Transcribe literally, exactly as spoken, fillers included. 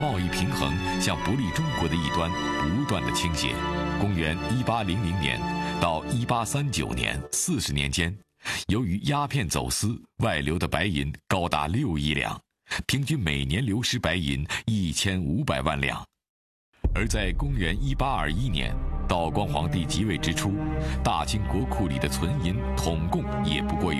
贸易平衡向不利中国的一端不断的倾斜。公元一八零零年到一八三九年四十年间，由于鸦片走私外流的白银高达六亿两，平均每年流失白银一千五百万两。而在公元一八二一年，道光皇帝即位之初，大清国库里的存银统共也不过有